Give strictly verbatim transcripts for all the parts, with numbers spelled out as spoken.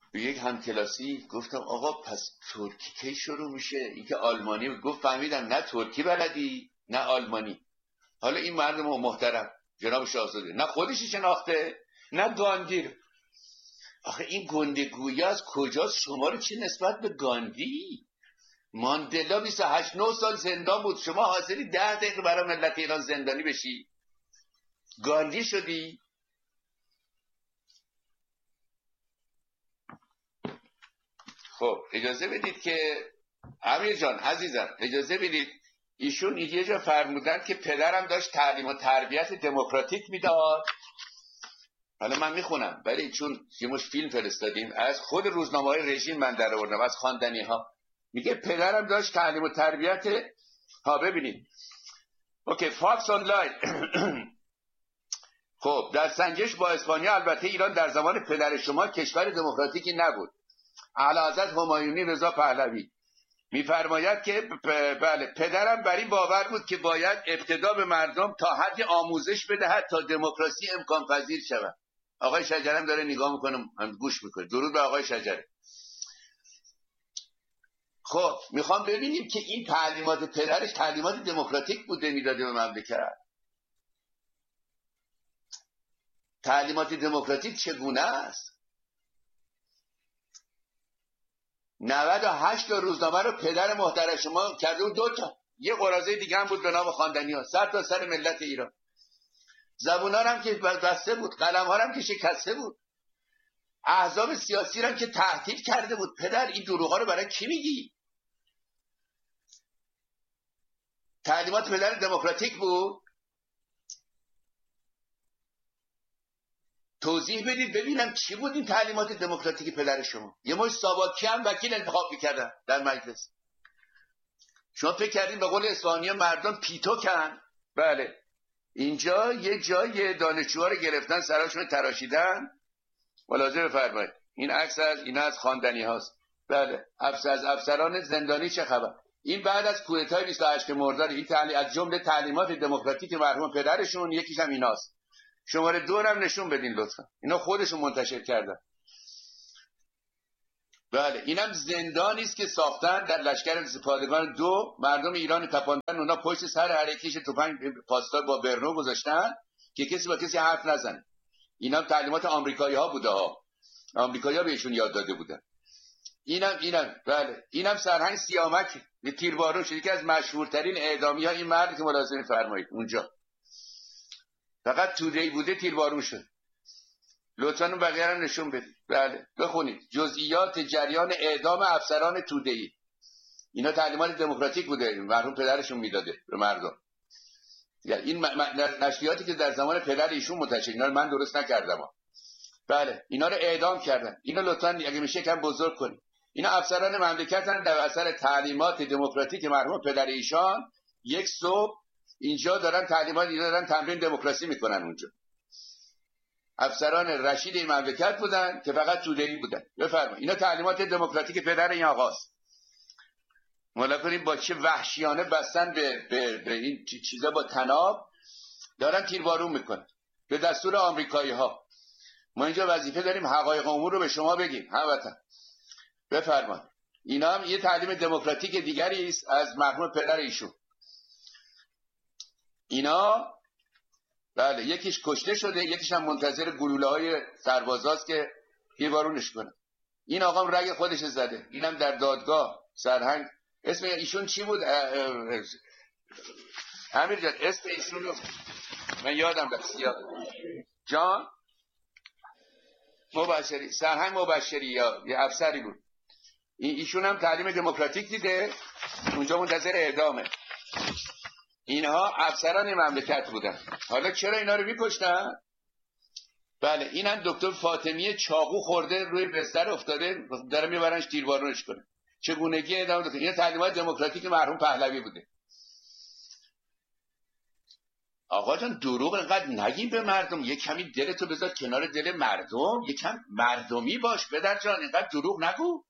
به یک همکلاسی گفتم آقا پس ترکی کی شروع میشه؟ این که آلمانی. گفت فهمیدم نه ترکی بلدی نه آلمانی. حالا این مردم محترم جناب شاهزاده نه خودش شناخته نه گاندی. آخه این گندگویی از کجاست؟ شما رو چه نسبت به گاندی؟ ماندلا بیست و هشت نه سال زندان بود، شما حاضری ده دقیقه برای ملت ایران زندانی بشی؟ گاندی شدی؟ خب اجازه بدید که امیر جان عزیزم اجازه بدید، ایشون یه جا فرمودن که پدرم داشت تعلیم و تربیت دموکراتیک میداد. حالا من میخونم ولی چون یه مش فیلم فرستادیم از خود روزنامه‌های رژیم من در آوردم از خواندنی ها. میگه پدرم داشت تعلیم و تربیت ها. ببینید اوکی فاکس آنلاین. خب در سنجش با اسپانیا البته ایران در زمان پدر شما کشور دموکراتیکی نبود. اعلیحضرت همایونی رضا پهلوی میفرماید که بله پدرم بر این باور بود که باید ابتدا به مردم تا حد آموزش بدهد تا دموکراسی امکان پذیر شود. آقای شجرم داره نگاه میکنه گوش میکنه. درود به آقای شجره. خب میخوام ببینیم که این تعلیمات پدرش تعلیمات دموکراتیک بوده میداده به مملکت. تعلیمات دموکراتیک چگونه است؟ نود و هشت تا روزنامه رو پدر محترم شما کرده بود دو تا. یه قراضه دیگه هم بود به نام خواندنی ها. سر تا سر ملت ایران. زبون ها هم که بسته بود، قلم ها هم که شکسته بود، احزاب سیاسی هم که تهدید کرده بود. پدر این دروغ ها رو برای کی میگی؟ تعلیمات پدر دموکراتیک بود؟ توضیح بدید ببینم چی بود این تعلیمات دموکراتیک پدر شما؟ یه مش ساواکی هم وکیل انتخاب میکردن در مجلس. شما فکر کردین به قول اسپانیا مردم پیتوکن؟ بله اینجا یه جای دانشجوها رو گرفتن سراشون تراشیدن. ملاحظه بفرمایید این عکس از اینا از خواندنی هاست. بله افسر از افسران زندانی چه خبر؟ این بعد از کودتای بیست و هشت مرداد. این تعلیم از جمله تعلیمات دموکراتیک مرحوم پدرشون. یکیش هم ایناست. شماره دو هم نشون بدین لطفا. اینا خودشون منتشر کردن. بله اینم زندانی است که ساختن در لشکر پادگان دو. مردم ایران تپاندن اونا پشت سر هر یکیش تفنگ پاسدار با برنو گذاشتن که کسی با کسی حرف نزنه. اینم تعلیمات آمریکایی ها بوده ها. آمریکایی ها بهشون یاد داده بودن. اینم اینم بله اینم سرهنگ سیامک به تیربارون شد. یکی از مشهورترین اعدامی ها این مرد که ملاحظه فرمایید اونجا فقط توده‌ای بوده تیربارون شد. لطفاً اون بقیه هم نشون بدید. بله بخونید جزئیات جریان اعدام افسران توده‌ای. اینا تعلیمات دموکراتیک بوده مرحوم پدرشون میداده به مردم. یعنی این نشریاتی که در زمان پدر ایشون منتشر اینا رو من درست نکردم ها. بله اینا رو اعدام کردن. اینا لطفاً اگه میشه کم بزرگ کنید. اینا افسران مملکتن در اثر تعلیمات دموکراتیک مرحوم پدر ایشان. یک صبح اینجا دارن تعلیمات اینا دارن تمرین دموکراسی میکنن اونجا. افسران رشید این مملکت بودن که فقط توده‌ای بودن. بفرمایید اینا تعلیمات دموکراتیک پدر این آقاست. مالا کنیم با چه وحشیانه بستن به, به, به این چیزا با تناب دارن تیربارون میکنن به دستور آمریکایی ها. ما اینجا وظیفه داریم حقایق امور رو به شما بگیم هموطن. بفرمایید اینا هم یه تعلیم دموکراتیک دیگری است از مرحوم پدر ایشون. اینا بله یکیش کشته شده یکیش هم منتظر گلوله های سربازاست که تیربارونش کنه. این آقا هم رگ خودش زده. اینم در دادگاه سرهنگ. اسم ایشون چی بود امیر جان؟ اسم ایشون رو من یادم بسیار جان مبشری سرهنگ مبشری یا یه افسری بود. ایشون هم تعلیم دموکراتیک دیده اونجا منتظر اعدامه. اینها افسران مملکت بودن. حالا چرا اینا رو می‌کشتن؟ بله اینم دکتر فاطمی چاقو خورده روی بستر افتاده داره میبرنش تیربارونش کنه. چگونگی اعدام دکتر. این تعلیمات دموکراتیک مرحوم پهلوی بوده. آقا جان دروغ اینقدر نگیم به مردم. یک کمی دلتو بذار کنار دل مردم. یک کم مردمی باش پدر جان. اینقدر دروغ نگو.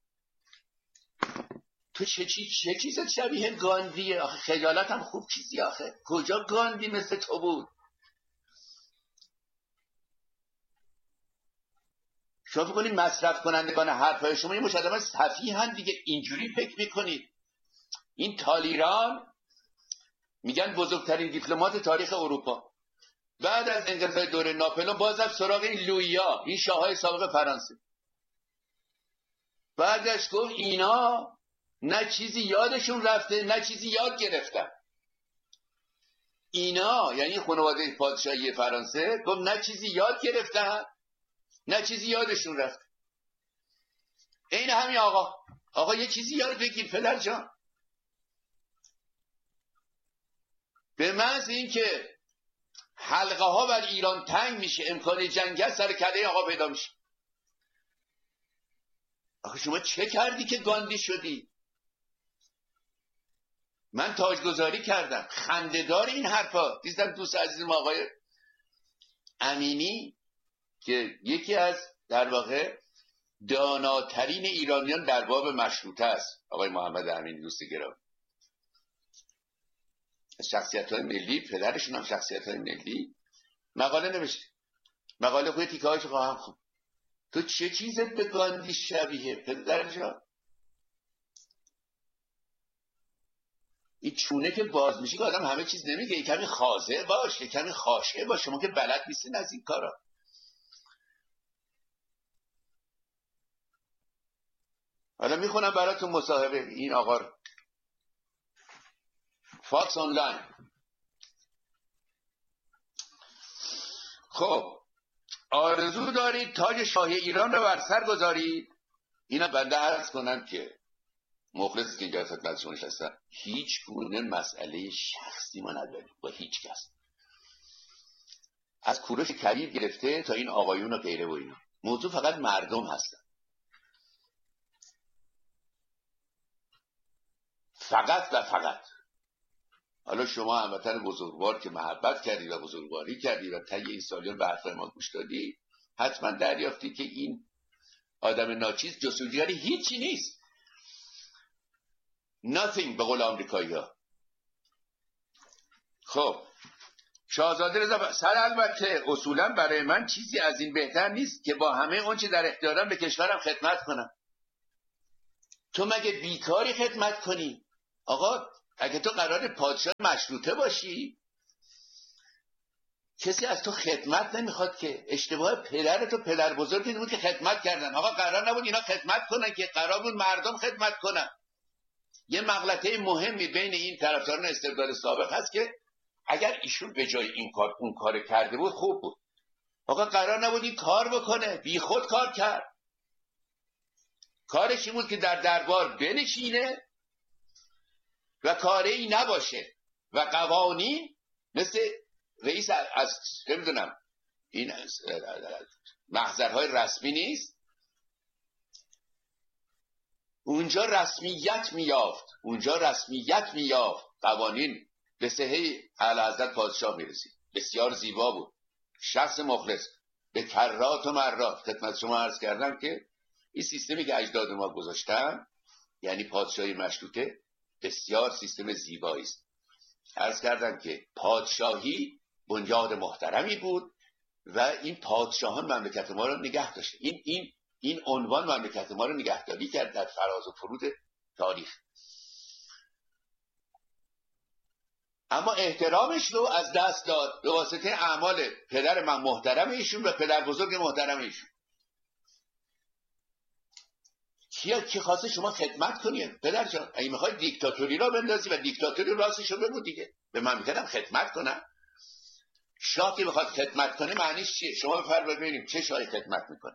تو چه چیز چه چیزت شبیه گاندیه آخه؟ خجالت هم خوب چیزی آخه. کجا گاندی مثل تو بود؟ شما فکر کنید مصرف کنندگان حرفای شما این مشاهده سفیهن دیگه، اینجوری فکر میکنید. این تالیران میگن بزرگترین دیپلمات تاریخ اروپا، بعد از انقضای دوره ناپلئون بازم سراغ این لوئیا، این شاههای سابق فرانسه. بعدش گفت اینا نه چیزی یادشون رفته نه چیزی یاد گرفتن. اینا یعنی خانواده پادشاهی فرانسه، گفت نه چیزی یاد گرفتن نه چیزی یادشون رفته. این همین آقا آقا یه چیزی یاد بگیر پدر جان. به محض این که حلقه ها بر ایران تنگ میشه، امکان جنگ سر کله آقا پیدا میشه. آخه شما چه کردی که گاندی شدی؟ من تاجگذاری کردم. خنده‌دار این حرفا. دیدم دوست عزیزم آقای امینی که یکی از در واقع داناترین ایرانیان در باب مشروطه است، آقای محمد امینی دوست گرامی، شخصیت‌های ملی، پدرشون هم شخصیت‌های ملی، مقاله نوشته. مقاله خود تیکه هایشو خواهم خوند. تو چه چیزت به گاندی شبیه پدر جان؟ این چونه که باز میشه که آدم همه چیز نمیگه. یک کمی خاضع باش، یک کمی خاشعه باش. شما که بلد نیستین از این کارا. حالا میخونم براتون مصاحبه این آقا رو. فاکس آنلاین. خب آرزو دارید تاج شاهی ایران رو بر سر گذارید؟ اینا بنده عرض کنم که مخلصی که اینجا خدمت شما نشستم، هیچ گونه مسئله شخصی ما نداریم با هیچ کس، از کوروش کبیر گرفته تا این آقایون و غیره و اینا. موضوع فقط مردم هستن، فقط و فقط. حالا شما هموطن بزرگوار که محبت کردید و بزرگواری کردید و طی این سالیان به حرفای ما گوش دادید، حتما دریافتی که این آدم ناچیز جستجوگری هیچی نیست. nothing به قول آمریکایی ها. خب شاهزاده رضا سر البته اصولا برای من چیزی از این بهتر نیست که با همه اون چه در اختیارم به کشورم خدمت کنم. تو مگه بیکاری خدمت کنی؟ آقا اگه تو قرار پادشاه مشروطه باشی، کسی از تو خدمت نمیخواد که. اشتباه پدرت و پدر بزرگت بود که خدمت کردن. آقا قرار نبود اینا خدمت کنن که، قرار بود مردم خدمت کنن. یه مغلطه مهمی بین این طرفداران استبداد سابق هست که اگر ایشون به جای این کار اون کار کرده بود خوب بود. آقا قرار نبود این کار بکنه، بی خود کار کرد. کارش این بود که در دربار بنشینه و کاری ای نباشه و قوانین مثل رئیس از نمیدونم این محضرهای رسمی نیست، اونجا رسمیت میافت، اونجا رسمیت میافت، قوانین به صحه اعلیحضرت پادشاه میرسید. بسیار زیبا بود، شخص مخلص، به کرات و مرات. خدمت شما عرض کردم که این سیستمی که اجداد ما گذاشتن، یعنی پادشاهی مشروطه، بسیار سیستم زیبایی است. عرض کردم که پادشاهی بنیاد محترمی بود و این پادشاهان مملکت ما رو نگه داشت. این این این عنوان مملکت ما رو نگهداری کرد در فراز و فرود تاریخ. اما احترامش رو از دست داد به واسطه اعمال پدر من محترم ایشون و پدر بزرگ محترم ایشون. کیا کی خواسته شما خدمت کنید پدر جان؟ اگه میخوای دیکتاتوری را بندازی و دیکتاتوری راستش رو بگو دیگه، به مملکتم خدمت کنم. شاه که بخواد خدمت کنه معنیش چیه؟ شما بفرمایید ببینیم چه شاهی خدمت میکنه.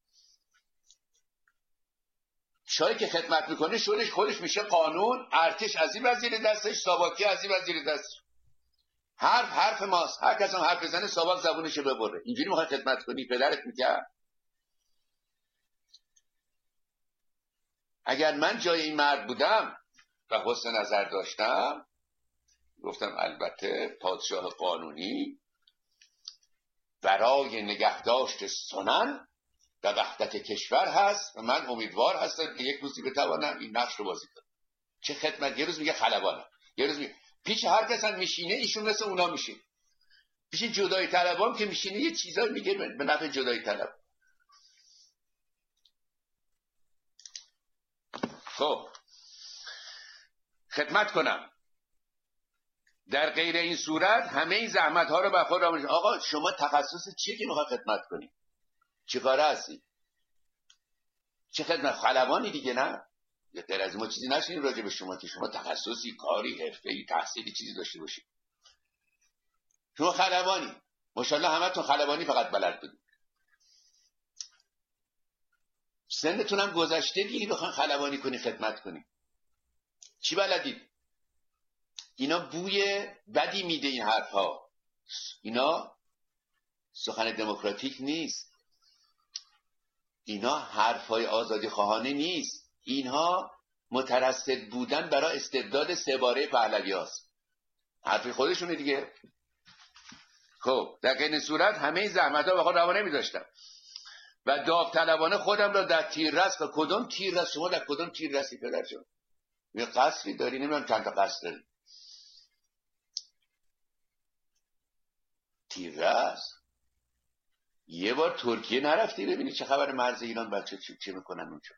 شاهی که خدمت میکنه شورش خودش میشه قانون، ارتش از این وزیر دستش، ساواکی از این وزیر دستش. حرف حرف ماست، هر کس هم حرف بزنه ساواک زبونشو ببره. اینجوری میخواد خدمت کنی؟ پدرت میکرد؟ اگر من جای این مرد بودم و حسن نظر داشتم، گفتم البته پادشاه قانونی برای نگهداشت سنن و وحدت کشور هست و من امیدوار هستم که یک روزی بتوانم این نقش رو بازی کنم. چه خدمت؟ یه روز میگه خلبانم، یه روز میگه پیش هر کس هم میشینه ایشون مثل اونا میشه. پیش جدایی طلبام که میشینه یه چیزایی میگه به نفع جدایی طلب. خب خدمت کنم، در غیر این صورت همه این زحمت ها رو به خود آموزش. آقا شما تخصص چیه که میخوای خدمت کنی؟ چه کاره هستی؟ چه خدمت؟ خلبانی دیگه نه؟ یا غیر از ما چیزی نشینیم راجع به شما که شما تخصصی، کاری، حرفه‌ای، تحصیلی چیزی داشته باشید. شما خلبانی، ماشاءالله همتون خلبانی فقط بلد بودید. سنتون هم گذشته دیگه بخوان خلبانی کنی خدمت کنی. چی بلدید؟ اینا بوی بدی میده این حرف ها. اینا سخن دموکراتیک نیست. اینا حرف های آزادی خواهانه نیست. اینها مترصد بودن برای استبداد سه باره پهلوی هاست. حرفی خودشونه دیگه. خب در این صورت همه این زحمت ها به خود روا نمیداشتم و داوطلبانه خودم را در تیررس، و کدوم تیررس؟ شما در کدوم تیررسی پدر جان؟ یه قصری داری؟ نمیدونم چند تا قصر داری. تیررس؟ یه بار ترکیه نرفتی ببینی چه خبر مرز ایران بچه چه, چه میکنن اونجا؟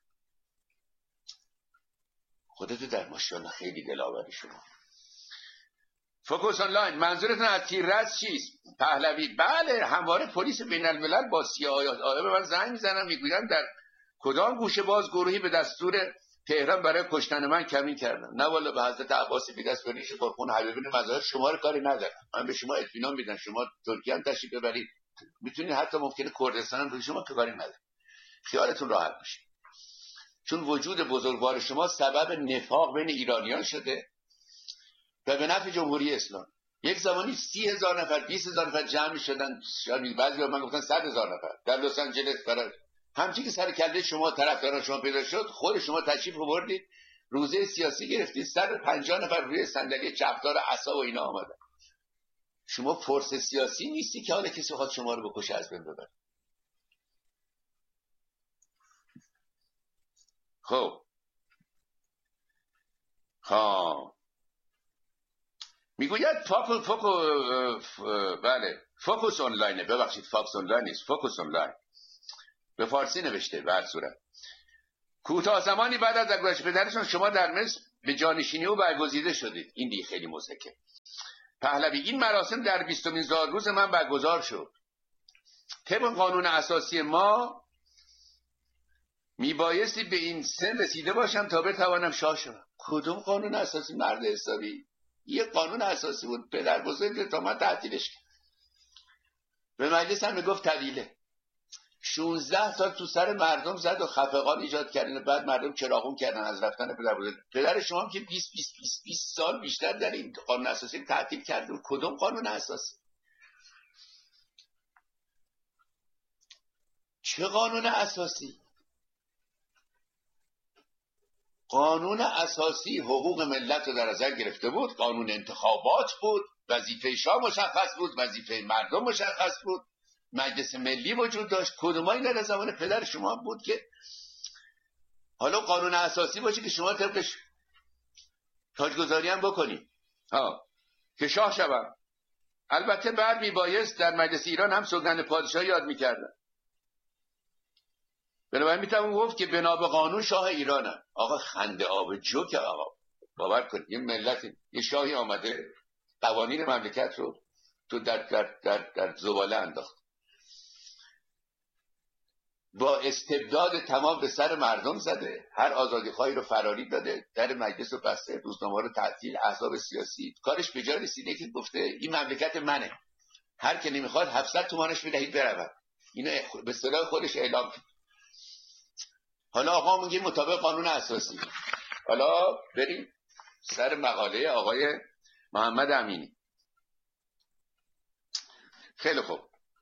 خودتو در ماشاءالله خیلی دلاوری شما. فوکوس آنلاین، منظورتون از تیررس چیست؟ پهلوی؟ بله، همواره پلیس بین الملل با سیاهی آیا به من زنگ میزنن میگوین در کدام گوشه باز گروهی به دستور تهران برای کشتن من کمین کردن. نه والا به حضرت عباسی بی دست بریش پرخون حبیبین مظاهر شما رو کاری ندارم. من به شما اطمینان میدم شما ترکیه هم تشریف ببرید، میتونید حتی ممکنه کردستان هم به شما کاری نداره. خیالتون راحت باشه. چون وجود بزرگوار شما سبب نفاق بین ایرانیان شده و به نفع جمهوری اسلامی. یک زمانی سی هزار نفر، بیست هزار نفر جمع شدن، بعضی به من گفتن صد هزار نفر در لس آنجلس. برای همچی که سر کله شما طرفداران شما پیدا شد، خود شما تشریف آوردید روزه سیاسی گرفتید، صد و پنجاه نفر روی صندلی چپدار عصا و اینا آمدن. شما فرس سیاسی نیستی که حالا کسی خواهد شما رو بکشه از بین ببره. خب ها میگوید فاکو فاکو بله فوکوس آنلاینه، ببخشید فاکس آنلاین نیست، فوکوس آنلاین به فارسی نوشته. به هر صورت کوتاه زمانی بعد از درگذشت پدرشون شما در مصر به جانشینی او برگزیده شدید. این دیگه خیلی مضحکه. پهلوی، این مراسم در بیستمین زادروز من برگزار شد. طبق قانون اساسی ما میبایستی به این سن رسیده باشم تا بتوانم شاه شدم. کدوم قانون اساسی مرد حسابی؟ یه قانون اساسی بود پدر بزرگ تا من تعطیلش کرد. به مجلس هم میگفت طویله. شانزده سال تو سر مردم زد و خفقان ایجاد کردن، بعد مردم چراغون کردن از رفتن پدر بزرگ. پدر شما هم که بیست بیست بیست سال بیشتر در این قانون اساسی تعطیل کرد. کدوم قانون اساسی؟ چه قانون اساسی؟ قانون اساسی حقوق ملت رو در نظر گرفته بود. قانون انتخابات بود، وظیفه شاه مشخص بود، وظیفه مردم مشخص بود، مجلس ملی وجود داشت. کدومایی در زمان پدر شما بود که حالا قانون اساسی باشه که شما طبقش تاجگذاری هم بکنی ها که شاه شوم. البته بعد میبایست در مجلس ایران هم سوگند پادشاهی یاد میکردن. بنابراین میتونم گفت که بنا به قانون شاه ایرانم. آقا خنده آب جو که آقا باور کنید یه ملت، یه شاهی آمده قوانین مملکت رو تو در در در, در زباله انداخت، با استبداد تمام به سر مردم زده، هر آزادی خواهی رو فراری داده، در مجلس رو بسته، روزنامه رو تعطیل، احزاب سیاسی. کارش به جا رسیده که گفته این مملکت منه، هر که نمیخواد هفتصد تومانش بدهید برود. اینو به اصطلاح خودش اعلام کرد. حالا آقا میگه مطابق قانون اساسی. حالا بریم سر مقاله آقای محمد امینی. خیلی خوب.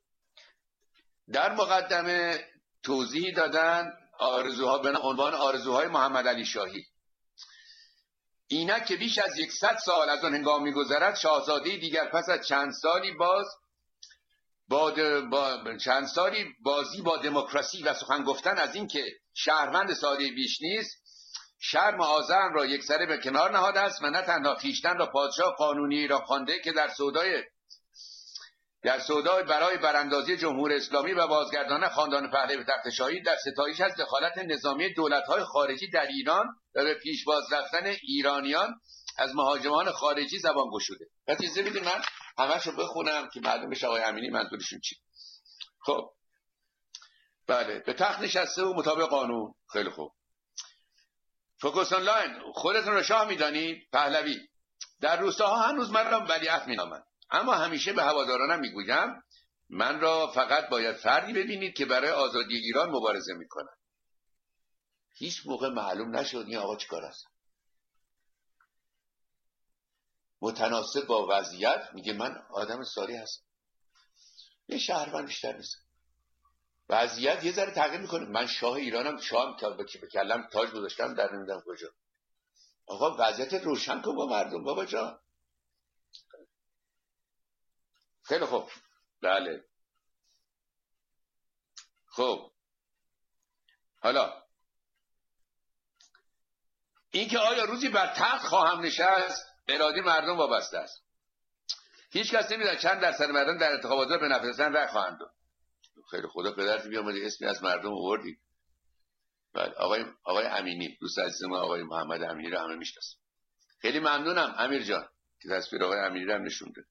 در مقدمه توضیحی دادن آرزوها به عنوان آرزوهای محمد علی شاهی. اینک که بیش از یکصد سال از آن هنگام می‌گذرد، شاهزاده دیگر پس از چند سالی باز با, با چند سالی بازی با دموکراسی و سخن گفتن از این که شهروند ساده بیش نیست، شرم و آزرم را یکسره به کنار نهاده است و نه تنها خویشتن را پادشاه قانونی را خوانده که در سودای در سودای برای براندازی جمهوری اسلامی و بازگرداندن خاندان پهلوی به تخت شاهی در ستایش از دخالت نظامی دولت‌های خارجی در ایران و به پیشواز رفتن ایرانیان از مهاجمان خارجی زبان گشوده. پس اجازه بدید من همه‌شو بخونم که معلوم بشه آقای امینی منظورشون چی. خب بله، به تخت نشسته و مطابق قانون. خیلی خوب. فوکس آنلاین، خودتون رو شاه میدانید؟ پهلوی: در روستاها هنوز من را ولیعهد مینامند، اما همیشه به هوادارانم میگویم من را فقط باید فردی ببینید که برای آزادی ایران مبارزه میکنه. هیچ موقع معلوم نشد این آقا چیکار است. متناسب با وضعیت میگه من آدم ساری هستم، یه شهروند بیشتر نیست. وضعیت یه ذره تغییر میکنه، من شاه ایرانم، شاه به کلم تاج گذاشتم در نمیدونم کجا. آقا وضعیت روشن کن با مردم بابا جان. خیلی خوب. بله خب، حالا اینکه آیا روزی بر تخت خواهم نشست اراده مردم وابسته است. هیچ کس نمیدونه چند درصد مردم در انتخابات به نفرستن رأی خواهند داد. خیلی خدا پدرت بیامده اسمی از مردم آوردی. بله آقای آقای امینی، دوست عزیز ما آقای محمد امینی رو همه میشناسن. خیلی ممنونم امیر جان که تصویر آقای امینی رو هم نشونده.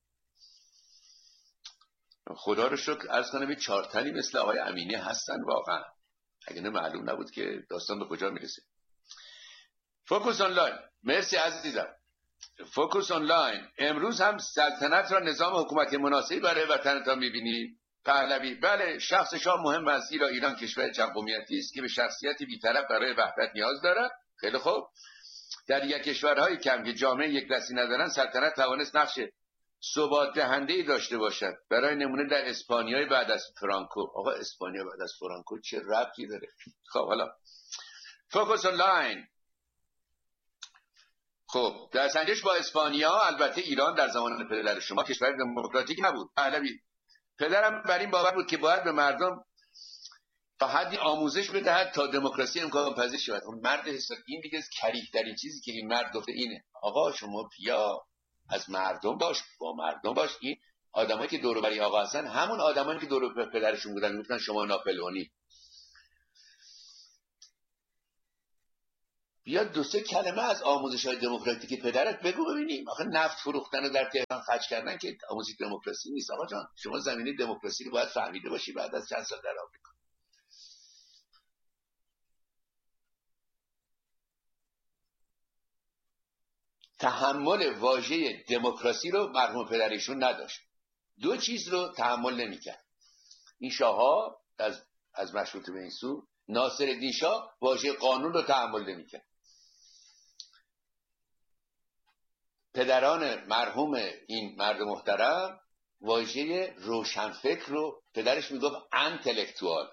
خدا رو شکر عرض کنم این چهار تنی مثل آقای امینی هستن واقعا، اگه نه معلوم نبود که داستان به کجا میرسه. فوکوس آنلاین، مرسی عزیزم. فوکوس آنلاین، امروز هم سلطنت را نظام حکومتی مناسبی برای وطنتان میبینید؟ پهلوی: بله، شخص شاه مهم است، زیرا ایران کشور چند قومیتی است که به شخصیتی بی‌طرف برای وحدت نیاز دارد. خیلی خوب. در یک کشورهای کم که جامعه یک دستی ندارند سلطنت توانست نقش ثبات دهنده‌ای داشته باشد. برای نمونه در اسپانیا بعد از فرانکو. آقا اسپانیا بعد از فرانکو چه ربطی داره؟ خب حالا فوکوس آنلاین. خب در سنجش با اسپانیا، البته ایران در زمان پدر شما کشور دموکراتیک نبود. پهلوی: پدرم بر این باور بود که باید به مردم تا حدی آموزش بدهد تا دموکراسی امکان پذیر شود. اون مرد حساب این دیگه کریه در این چیزی که این مرد گفته اینه. آقا شما بیا از مردم باش، با مردم باش. این آدمایی که دور و بر آقا هستن همون آدمایی که دور و بر پدرشون بودن میگفتن شما ناپلئونی. بیا دو سه کلمه از آموزش‌های دموکراتیک پدرت بگو ببینیم. آخه نفت فروختن و در تهران خرج کردن که آموزش دموکراسی نیست. آقا جان شما زمینه دموکراسی رو باید فهمیده باشی بعد از چند سال در آمریکا. تحمل واژه دموکراسی رو مرحوم پدرشون نداشت. دو چیز رو تحمل نمی‌کرد. این شاه‌ها از از مشروطه به این سو، ناصرالدین شاه واژه قانون رو تحمل نمی‌کرد. پدران مرحوم این مرد محترم واژه روشنفکر رو، پدرش میگفت انتلکتوال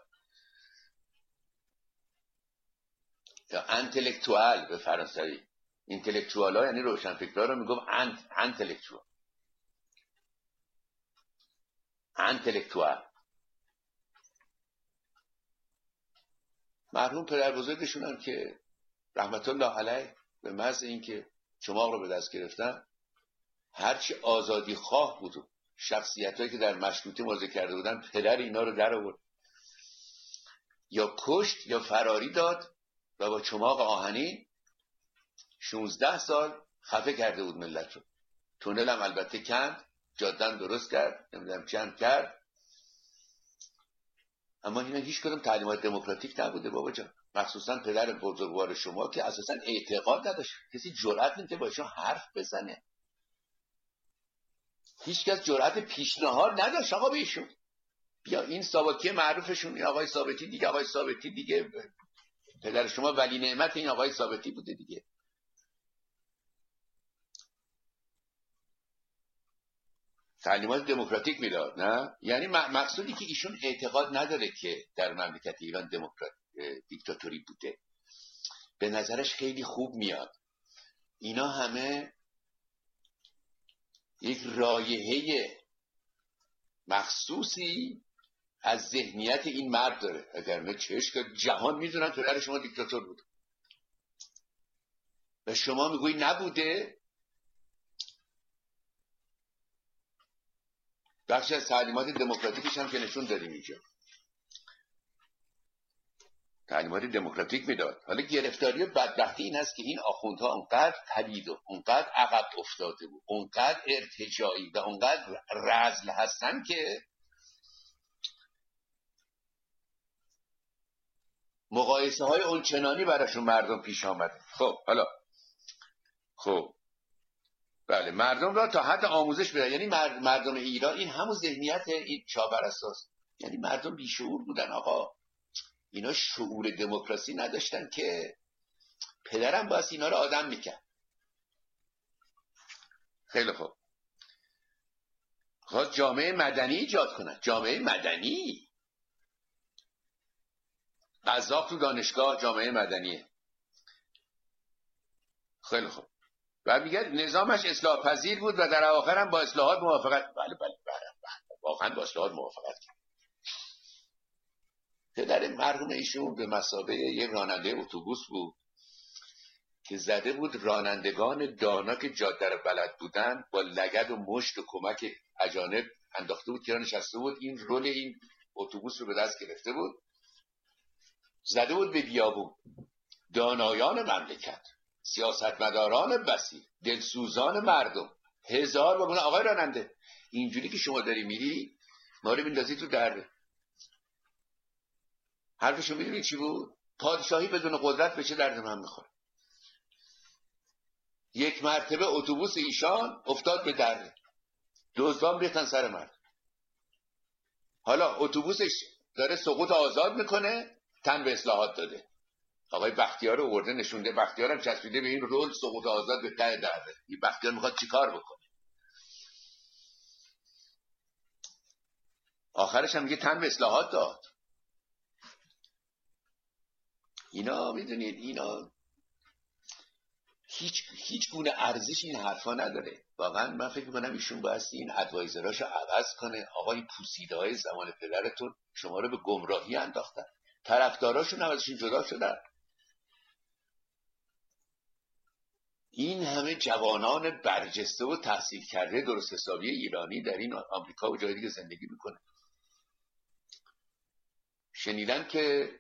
یا انتلکتوال به فرانسوی. اینتלקچوال ها یعنی روشنفکرها رو میگفت انت انتلکچوال انتلکتوال. مرحوم پدر بزرگشون هم که رحمت الله علیه به محض اینکه چماق رو به دست گرفتن هرچی آزادی خواه بود و شخصیتایی که در مشروطه مبارزه کرده بودن پدر اینا رو در آورد، یا کشت یا فراری داد و با چماق آهنی شانزده سال خفه کرده بود ملت رو. تونل هم البته کند، جادن درست کرد، نمیدونم چند کرد، اما اینا هیچ کدوم تعلیمات دموکراتیک نبوده بابا جان. مخصوصا پدر بزرگوار شما که اساسا اعتقاد نداشت، کسی جرأت نمی‌کنه با ایشون حرف بزنه. هیچ کس جرأت پیشنهاد نداشت آقا بهشون. بیا این ثابتی معروفشون، این آقای ثابتی دیگه، آقای ثابتی دیگه پدر شما ولی نعمت این آقای ثابتی بوده دیگه. تعلیمات دموکراتیک میداد نه؟ یعنی مقصودی که ایشون اعتقاد نداره که در مملکت ایران دموکرات دیکتاتوری بوده. به نظرش خیلی خوب میاد. اینا همه یک رایحه مخصوصی از ذهنیت این مرد داره. اگر نه چش که جهان میدونن پدر شما دیکتاتور بود و شما میگویی نبوده. بخشی از تعلیمات دموکراتیکش هم که نشون دادیم اینجا، تعلیمات دموکراتیک میداد. حالا گرفتاری و بدبختی این است که این آخوندها اونقدر پلید و اونقدر عقب افتاده بود، اونقدر ارتجاعی و اونقدر رذل هستن که مقایسه های اونچنانی براشون مردم پیش آمده. خب حالا خب بله، مردم را تا حد آموزش بده. یعنی مردم ایران این همون ذهنیت این چابر اساس، یعنی مردم بیشعور بودن آقا، اینا شعور دموکراسی نداشتن که پدرم باید اینا رو آدم میکرد. خیلی خوب، خواست جامعه مدنی ایجاد کنن. جامعه مدنی، قذاق تو دانشگاه جامعه مدنیه. خیلی خوب، بعد میگه نظامش اصلاح پذیر بود و در اواخر هم با اصلاحات موافقت. بله بله بله, بله. واقعا با اصلاحات موافقت کرد. پدر مرحوم ایشون به مثابه یک راننده اتوبوس بود که زده بود رانندگان دانا که جاده رو بلد بودن با لگد و مشت و کمک اجانب انداخته بود که نشسته بود، این رول این اتوبوس رو به دست گرفته بود، زده بود به بیابون. دانایان مملکت، سیاستمداران بسیط، دلسوزان مردم، هزار بگونه آقای راننده اینجوری که شما داری میری ما رو میندازی تو درده. حرفشو میدونی چی بود؟ پادشاهی بدون قدرت به چه درد من میخوره. یک مرتبه اتوبوس ایشان افتاد به درده، دزدان ریختن سر مرد. حالا اتوبوسش داره سقوط آزاد میکنه، تن به اصلاحات داده. آقای بختیار رو آورده نشونده، بختیار هم چسبیده به این رول سقوط آزاد به ته درده. این بختیار میخواد چیکار بکنه؟ آخرش هم میگه تن به اصلاحات داد. اینا میدونید اینا هیچ هیچ گونه ارزش این حرفا نداره. واقعا من فکر میکنم ایشون بایستی این ادوایزراشو عوض کنه. آقا این پوسیده های زمان پدرتون شما رو به گمراهی انداختن، طرفداراشون هم ازشون جدا شدن. این همه جوانان برجسته و تحصیل کرده درست حسابی ایرانی در این آمریکا و جای دیگه زندگی میکنه. شنیدم که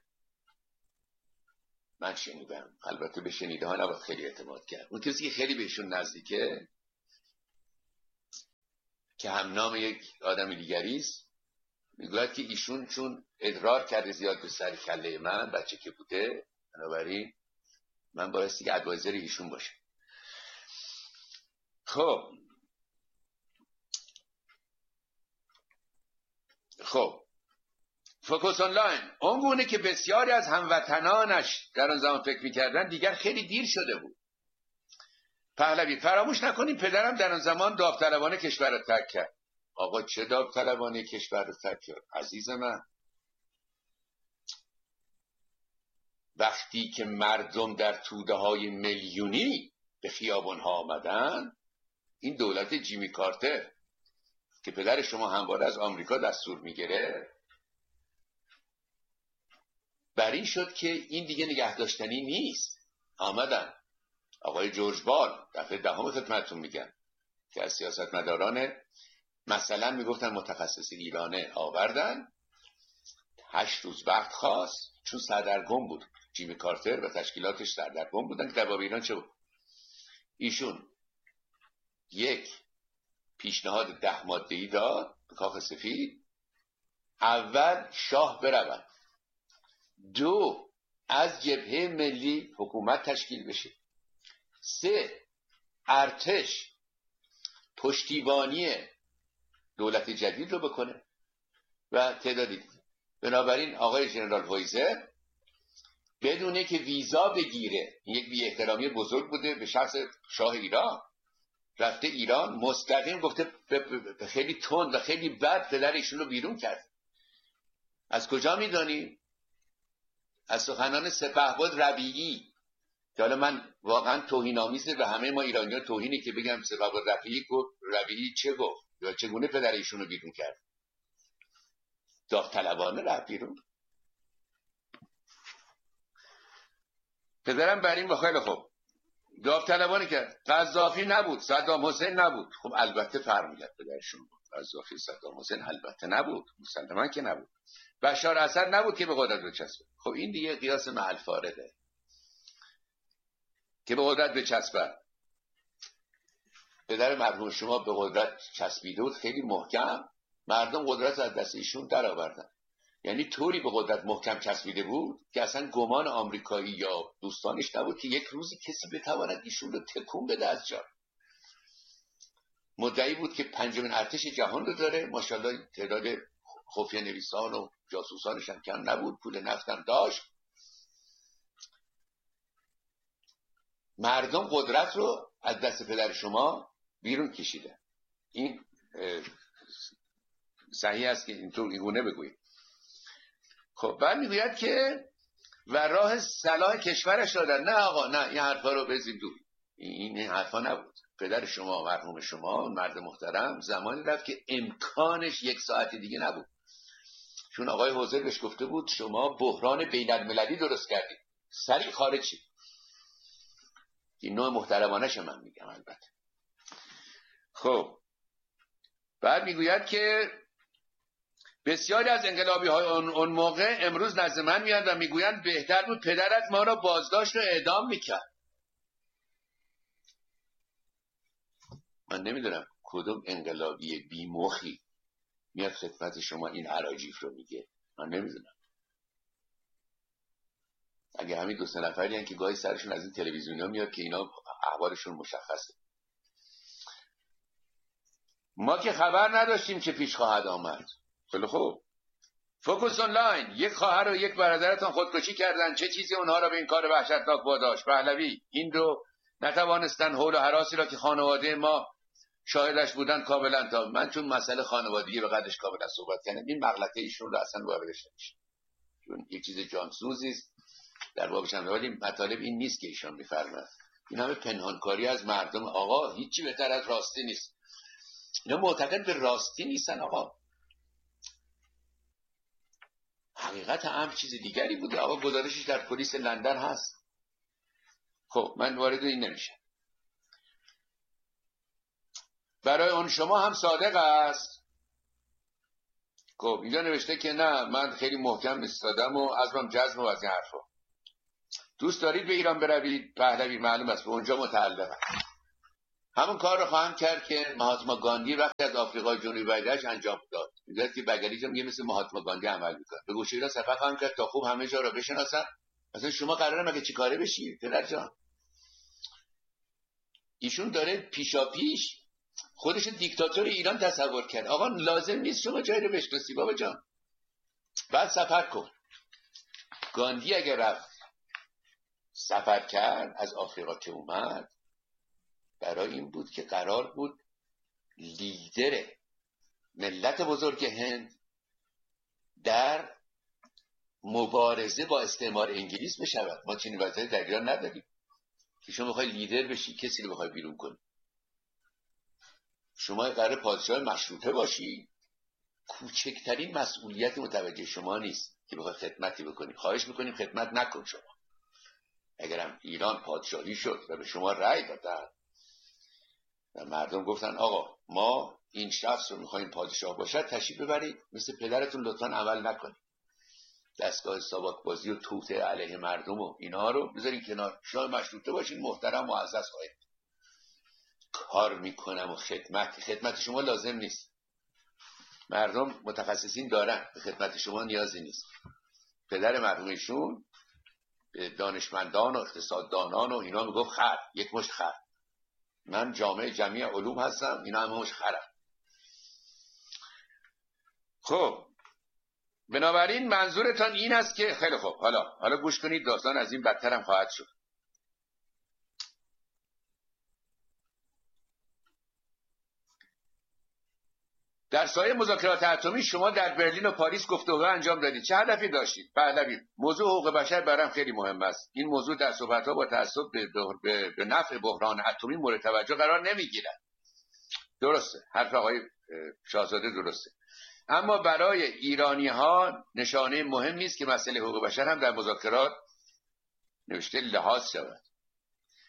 من شنیدم، البته به شنیده ها نباید خیلی اعتماد کرد، اون کسی که خیلی بهشون نزدیکه که هم نام یک آدم دیگریست، میگوید که ایشون چون ادرار کرده زیاد به سر کله من بچه که بوده، بنابراین من بایستی که ادوایزر ایشون باشه. خب خب فوکوس آنلاین اون گونه که بسیاری از هموطنانش در آن زمان فکر میکردن دیگر خیلی دیر شده بود. پهلوی فراموش نکنیم پدرم در آن زمان داوطلبانه کشور را ترک کرد. آقا چه داوطلبانه کشور را ترک کرد عزیز من؟ وقتی که مردم در توده های میلیونی به خیابان ها آمدن، این دولت جیمی کارتر که پدر شما همواره از آمریکا دستور میگیره بر این شد که این دیگه نگه داشتنی نیست. آمدن آقای جورج بال دفعه دهم خدمتتون میگن که از سیاستمداران مثلا میگفتن متخصص ایرانه آوردن، هشت روز وقت خواست چون سردرگم بود جیمی کارتر و تشکیلاتش سردرگم بودن که در باب ایران چه بود. ایشون یک پیشنهاد ده ماده‌ای داد به کاخ سفید، اول شاه برود، دو از جبهه ملی حکومت تشکیل بشه، سه ارتش پشتیبانی دولت جدید رو بکنه و تعدادی. بنابراین آقای ژنرال وایزر بدونه که ویزا بگیره، یک بی احترامی بزرگ بوده به شخص شاه ایران، رفته ایران مستقیم گفته به خیلی تند و خیلی بد پدر ایشون رو بیرون کرد. از کجا میدانی؟ از سخنان سپهبد ربیعی که حالا من واقعا توهین‌آمیزه به همه ما ایرانیان توهینی که بگم سپهبد ربیعی گفت. ربیعی چه گفت یا چگونه پدر ایشون رو بیرون کرد؟ داوطلبانه رفت بیرون. پدرم بر این با خیلی خوب داوطلبانه کرد. قذافی نبود، صدام حسین نبود. خب البته فرق می‌کرد پدرشون بود. قذافی صدام حسین البته نبود، مسلما که نبود. بشار اسد نبود که به قدرت بچسبه. خب این دیگه قیاس محل فارغه که به قدرت بچسبه. پدر مرحوم شما به قدرت چسبیده بود خیلی محکم، مردم قدرت از دست ایشون در آوردن. یعنی طوری به قدرت محکم چسبیده بود که اصلا گمان آمریکایی یا دوستانش نبود که یک روزی کسی بتواند ایشون رو تکون بده از جا. مدعی بود که پنجمین ارتش جهان رو داره، ماشاءالله تعداد خفیه نویسان و جاسوسانش هم کم نبود، پول نفت هم داشت. مردم قدرت رو از دست پدر شما بیرون کشیده. این صحیح است که اینطور اینگونه بگوییم. خب بعد میگوید که و راه صلاح کشورش دادن. نه آقا، نه، این حرفا رو بزید دور. این این حرفا نبود. پدر شما، مرحوم شما، مرد محترم، زمانی رفت که امکانش یک ساعت دیگه نبود، چون آقای حوزر بهش گفته بود شما بحران بین المللی درست کردید، سریع خارج شید. این نوع محترمانش من میگم البته. خب بعد میگوید که بسیاری از انقلابی های اون موقع امروز نزد من میاد و میگویند بهتر بود پدرت ما را بازداشت و اعدام میکرد. من نمیدونم کدوم انقلابی بیمخی میاد خدمت شما این اراجیف رو میگه. من نمیدونم. اگه همین دو سه نفری هن که گاهی سرشون از این تلویزیون‌ها میاد که اینا احوالشون مشخصه. ما که خبر نداشتیم چه پیش خواهد آمد. خیلی خوب. فوکوس آنلاین، یک خواهر و یک برادرتان خودکشی کردن، چه چیزی اونها را به این کار وحشتناک واداشت؟ پهلوی، این رو نتوانستن حول و هراسی را که خانواده ما شاهدش بودن کاملا تا من چون مسئله خانوادگی به قدرش کاملا صحبت کردم، این مغلطه ایشون رو اصلا واردش نمیشه، چون یک چیز جانسوزی است در بابش هم. ولی مطالب این نیست که ایشون میفرماید. این همه پنهانکاری از مردم. آقا هیچی بهتر از راستی نیست. اینا معتقد به راستی نیستن آقا. حقیقت هم چیز دیگری بوده. آقا گزارشش در پلیس لندن هست. خب من وارد این نمیشه. برای اون شما هم صادق است. خب اینجا نوشته که نه، من خیلی محکم ایستادم و عزمم جزم و از این حرفا. دوست دارید به ایران بروید؟ پهلوی، معلوم است به اونجا متعلقم. همون کار رو خواهم کرد که مهاتما گاندی وقتی از آفریقای جنوبی برگشت انجام داد. میگه که بگلیجا میگه مثل مهاتما گاندی عمل میکنه. به گوشه ایران سفر خواهم کرد تا خوب همه جا رو بشناسن. مثلا شما قراره مگه چیکاره بشی پدر جان؟ ایشون داره پیشا پیش خودش دیکتاتور ایران تصور کرد. آقا لازم نیست شما جایی رو بشناسی بابا جان. بعد سفر کن. گاندی اگر رفت سفر کرد از آفریقا که اومد، برای این بود که قرار بود لیدر ملت بزرگ هند در مبارزه با استعمار انگلیس بشود. ما چنین وضعی در ایران نداریم که شما بخوای لیدر بشی کسی رو بخوای بیرون کنی. شما قرار پادشاه مشروطه باشی، کوچکترین مسئولیت متوجه شما نیست که بخوای خدمتی بکنی. خواهش میکنیم خدمت نکن. شما اگرم ایران پادشاهی شد و به شما رأی دادن و مردم گفتن آقا ما این شخص رو میخوایم پادشاه باشد، تشریف ببرید، مثل پدرتون لطفاً عمل نکنید. دستگاه ساواک بازی و توطئه علیه مردم و اینا رو بذارین کنار. شما مشروطه باشین، محترم معزز خواهید کار میکنم و خدمت خدمت شما لازم نیست. مردم متخصصین دارن، به خدمت شما نیازی نیست. پدر مرحومشون به دانشمندان و اقتصاددانان و اینا میگفت خر، یک مشت خر. من جامعه جمعی علوم هستم، اینا هم مشت خرم. خب بنابراین منظورتان این است که خیلی خوب، حالا حالا گوش کنید، داستان از این بدتر هم خواهد شد. در سایه مذاکرات اتمی شما در برلین و پاریس گفتگو انجام دادید. چه هدفی داشتید؟ پهلوی، موضوع حقوق بشر برام خیلی مهم است. این موضوع در صحبت‌ها با تعصب به, به, به نفع بحران اتمی مورد توجه قرار نمیگیرد. درسته، حرف آقای شاهزاده درسته. اما برای ایرانی‌ها نشانه مهمی است که مسئله حقوق بشر هم در مذاکرات نوشته لحاظ شود.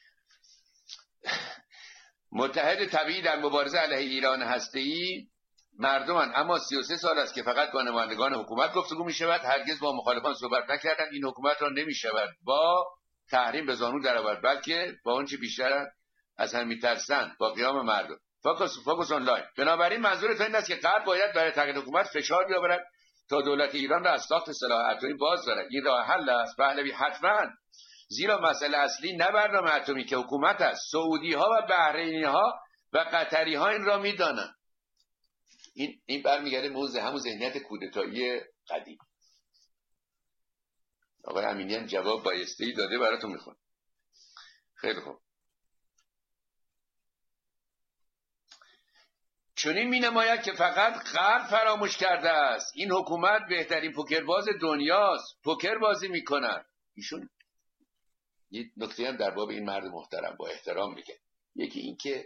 متحد طبیعی در مبارزه علیه ایران هسته‌ای مردمان، اما سی و سه سال است که فقط با نمایندگان حکومت گفتگو می شود، هرگز با مخالفان صحبت نکردند. این حکومت را نمی شود با تحریم به زانو درآورد، بلکه با اون چه بیشتر از هم میترسند با قیام مردم. فوکس فوکس آنلاین. بنابراین منظور تو این است که غرب باید برای تغییر حکومت فشار بیاورد تا دولت ایران را از ساخت سلاح اتمی باز دارد. این راه حل است پهلوی، حتما، زیرا مسئله اصلی نه برنامه اتمی که حکومت است. سعودی ها و بحرینی ها و قطری ها این را میدانند. این این برمیگرده موضوع همون ذهنیت کودتایی قدیم. آقای امینی هم جواب بایسته‌ای داده، براتون میخونم. خیلی خوب. چنین می‌نماید که فقط غرب فراموش کرده است این حکومت بهترین پوکرباز دنیاست، پوکر بازی می‌کند. ایشون یه نکته هم در باب این مرد محترم با احترام میگه. یکی این که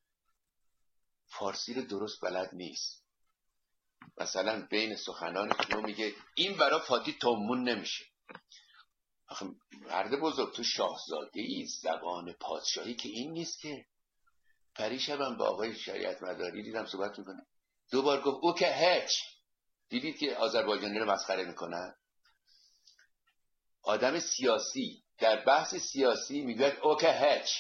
فارسی رو درست بلد نیست. مثلا بین سخنان شما میگه این برای فاتی تومون نمیشه. آخه مرد بزرگ، تو شاهزاده ای، زبان پادشاهی که این نیست که. پریشبم با آقای شریعت مداری دیدم صحبت میکنه، دو بار گفت او که هچ. دیدید که آذربایجانی رو مسخره میکنن؟ آدم سیاسی در بحث سیاسی میگه او که هچ.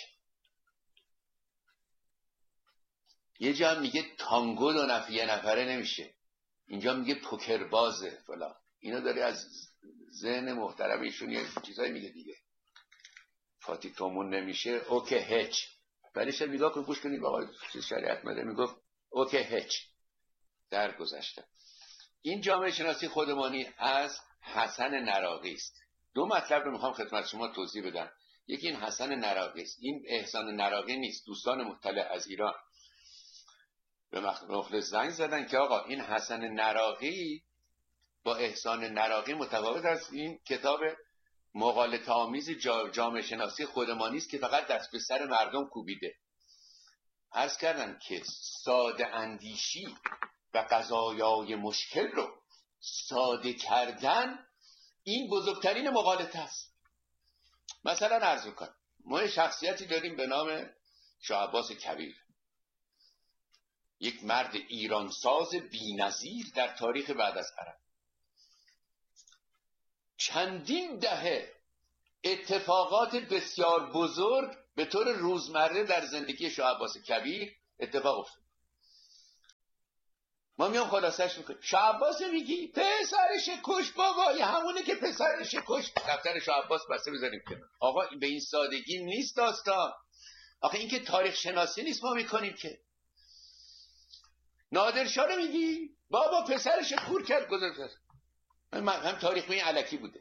یه جا هم میگه تانگو دو نفر یه نفره نمیشه، اینجا میگه پوکر بازه فلان. اینو داره از ذهن محترم ایشون یه چیزایی میگه دیگه. فاتی تومون نمیشه، او که هچ. ولی شب نگاه کن، گوش کنید آقای شریعت مداری میگفت او که هچ. در گذشته این جامعه شناسی خودمانی از حسن نراقی است. دو مطلب رو میخوام خدمت شما توضیح بدم. یکی این حسن نراقی است، این احسان نراقی نیست. دوستان مطلع از ایران به مخلص زنگ زدن که آقا این حسن نراقی با احسان نراقی متفاوت است. این کتاب مغالطه آمیز جامعه شناسی خودمانی است که فقط دست به سر مردم کوبیده. عرض کردم که ساده اندیشی و قضایای مشکل رو ساده کردن این بزرگترین مغالطه است. مثلا عرض می‌کنم ما شخصیتی داریم به نام شاه عباس کبیر، یک مرد ایرانساز بی‌نظیر در تاریخ بعد از عرب. چندین دهه اتفاقات بسیار بزرگ به طور روزمره در زندگی شاه عباس کبیر اتفاق افتاد. ما میام خلاصش میکنیم. شاه عباس میگی پسرش کش بابا، همونه که پسرش کش. دفتر شاه عباس بسته بذاریم کنار. آقا به این سادگی نیست داستان. آخه این که تاریخ شناسی نیست ما میکنیم که. نادرشاه رو میگی بابا پسرش کور کرد گذاشت. هم تاریخ این الکی بوده.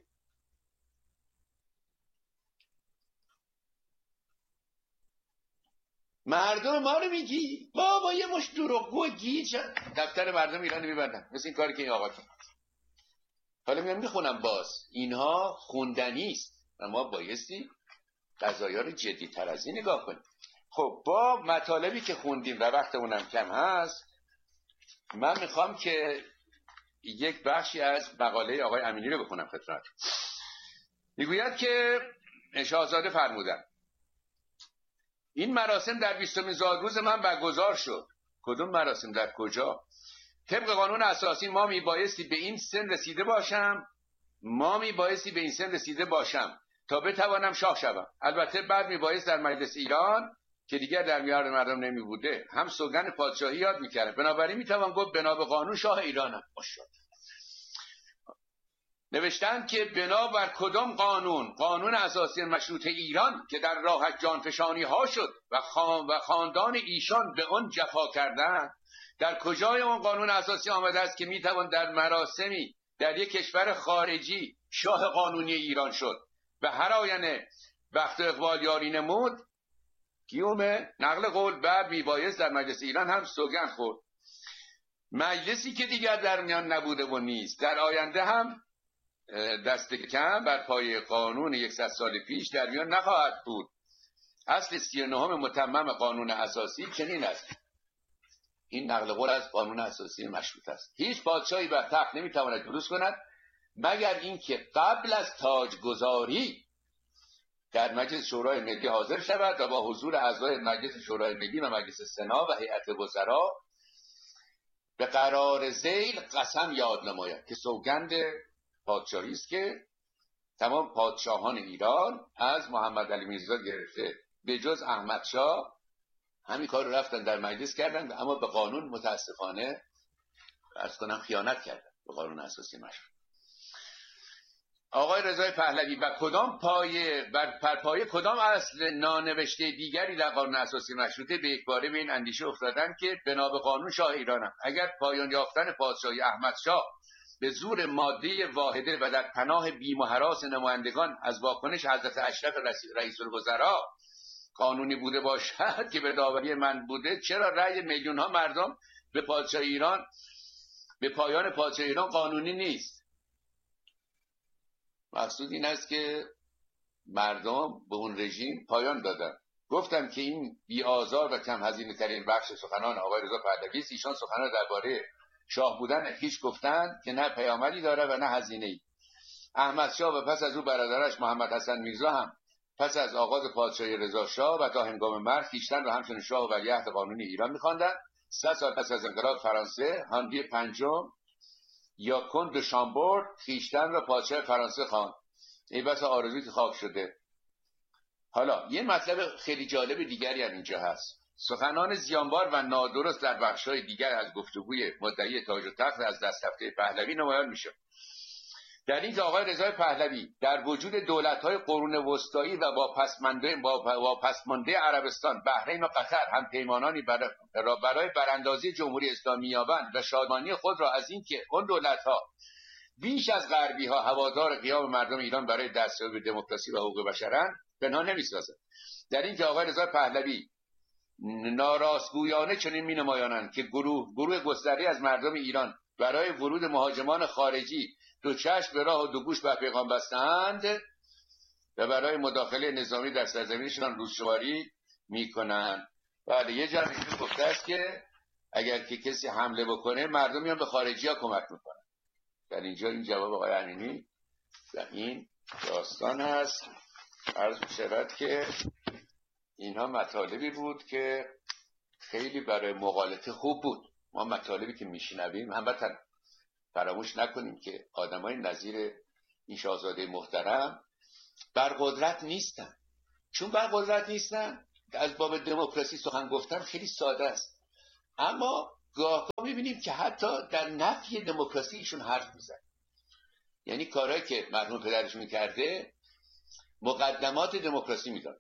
مردم ما رو میگی بابا یه مش دروغگو گیج. دفتر مردم ایران میبندن مثل این کاری که این آقا کرد. حالا میام میخونم باز اینها خوندنی است و ما بایستی قضایا رو جدی تر از این نگاه کنیم. خب با مطالبی که خوندیم و وقتمونم کم هست، من میخوام که یک بخشی از مقاله آقای امینی رو بخونم خدمت. میگوید که شاهزاده فرمودن این مراسم در بیستمین زادروز من برگزار شد. کدوم مراسم؟ در کجا؟ طبق قانون اساسی ما میبایستی به این سن رسیده باشم ما میبایستی به این سن رسیده باشم تا بتوانم شاه شوم. البته بعد میبایست در مجلس ایران که دیگر در میان مردم نمی بوده هم سوگند پادشاهی یاد میکردم. بنابراین میتوان گفت بنا به قانون شاه ایرانم. ماشاءالله. نوشتن که بنابر کدام قانون؟ قانون اساسی مشروطه ایران که در راه جانفشانی ها شد و خان و خاندان ایشان به آن جفا کردند. در کجای اون قانون اساسی آمده است که میتوان در مراسمی در یک کشور خارجی شاه قانونی ایران شد و هر آینه بخت و اقبال یاری نمود؟ گیوم نقل قول بعد میبایست در مجلس ایران هم سوگند خورد. مجلسی که دیگر در میان نبوده و نیست در آینده هم دست کم بر پای قانون صد سال پیش در میان نخواهد بود. اصل سی و نهم متمم قانون اساسی چنین است. این نقل قول از قانون اساسی مشروط است. هیچ پادشاهی بر تخت نمیتواند جلوس کند مگر اینکه قبل از تاجگذاری در مجلس شورای ملی حاضر شود و با حضور اعضای مجلس شورای ملی و مجلس سنا و هیئت وزرا به قرار ذیل قسم یاد نماید، که سوگند پادشاهی است که تمام پادشاهان ایران از محمد علی میرزا گرفته به جز احمد شاه همین کار رو رفتن در مجلس کردن، اما به قانون متاسفانه عرض کنم خیانت کردن، به قانون اساسی مشروط. آقای رضای پهلوی و کدام پایه بر پرپایه کدام اصل نانوشته دیگری در قانون اساسی مشروطه به یک باره به این اندیشه افتادن که بنا به قانون شاه ایرانم اگر پایان یافتن پادشاهی احمد شاه به زور ماده واحده و در پناه بیم و هراس نمایندگان از واکنش حضرت اشرف رئیس الوزراء قانونی بوده باشد که به داوری من بوده، چرا رأی میلیون ها مردم به پادشاهی ایران به پایان پادشاهی ایران قانونی نیست؟ مقصود این است که مردم به اون رژیم پایان دادن. گفتم که این بی‌آزار و کم هزینه ترین بخش سخنان آقای رضا پهلوی است. ایشان سخنان درباره شاه بودن خویش گفتند که نه پیامدی داره و نه هزینه‌ای. احمد شاه و پس از او برادرش محمد حسن میرزا هم پس از آغاز پادشاهی رضا شاه و تا هنگام مرگ خویشتن را همچون شاه و ولیعهد قانونی ایران می‌خواندند. صد سال پس از انقلاب فرانسه هانری پنجم یا کند دو شامبورد خویشتن را پادشاه فرانسه خواند. ای بس آرزویی که خواب شده. حالا یه مطلب خیلی جالب دیگری هم اینجا هست. سخنان زیانبار و نادرست در بخش‌های دیگر از گفتگوی مدعی تاج و تخت از دست رفته پهلوی نمایان میشه. در این که آقای رضای پهلوی در وجود دولت‌های قرون وسطایی و واپسمانده واپسمانده عربستان، بحرین و قطر هم پیمانانی برای برای براندازی جمهوری اسلامی یابند و شادمانی خود را از این که اون دولت‌ها بیش از غربی‌ها هوادار قیام مردم ایران برای دستیابی به دموکراسی و حقوق بشرند پنهان نمی‌سازد. در این که آقای رضای پهلوی ناراستگویانه چنین می‌نمایانند که گروه گروه گسترده از مردم ایران برای ورود مهاجمان خارجی دو چشم به راه و دو گوش به پیغام بستند و برای مداخله نظامی در سرزمینشان روزشماری میکنند. بله، یه جمعی گفته است که اگر که کسی حمله بکنه مردم میان به خارجی ها کمک میکنن. در اینجا این جواب آقای امینی در این داستان هست. عرض می‌شود که اینها مطالبی بود که خیلی برای مقالطه خوب بود. ما مطالبی که میشنویم هموطن فراموش نکنیم که آدمای نظیر این شاهزاده محترم بر قدرت نیستن. چون بر قدرت نیستن از باب دموکراسی سخن گفتن خیلی ساده است، اما گاه میبینیم که حتی در نفی دموکراسی ایشون حرف میزن. یعنی کارهایی که مرحوم پدرشون میکرده مقدمات دموکراسی میداد.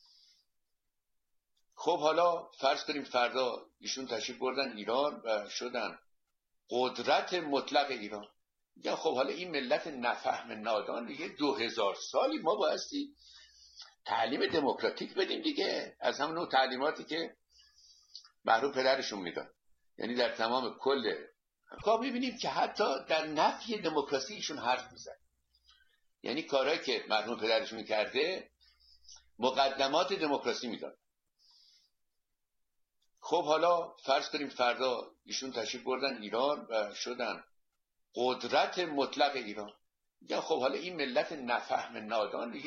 خب حالا فرض کنیم فردا ایشون تشریف بردن ایران و شدن قدرت مطلق ایران. یا خب حالا این ملت نفهم نادان دیگه دو هزار سالی ما بایستی تعلیم دموکراتیک بدیم دیگه، از همون نوع تعلیماتی که مرحوم پدرشون میداد. یعنی در تمام کل کار میبینیم که حتی در نفی دموکراسی ایشون حرف میزن. یعنی کارهایی که مرحوم پدرشون میکرده مقدمات دموکراسی میداد. خب حالا فرض کنیم فردا ایشون تشریف بردن ایران و شدن قدرت مطلق ایران. یا خب حالا این ملت نفهم نادان دیگه